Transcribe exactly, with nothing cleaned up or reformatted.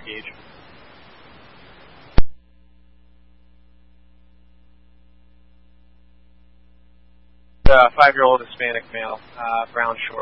gauge. Uh, five-year-old Hispanic male, uh, brown short.